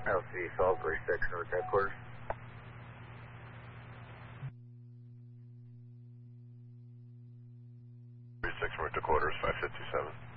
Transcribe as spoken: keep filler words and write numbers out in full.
L C Salisbury six, North headquarters. three six, North quarters, five fifty-seven.